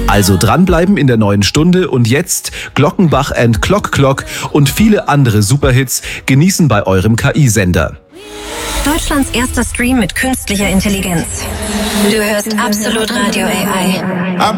Also dranbleiben in der neuen Stunde und jetzt Glockenbach and Clock Clock und viele andere Superhits genießen bei eurem KI-Sender. Deutschlands erster Stream mit künstlicher Intelligenz. Du hörst Absolut Radio AI.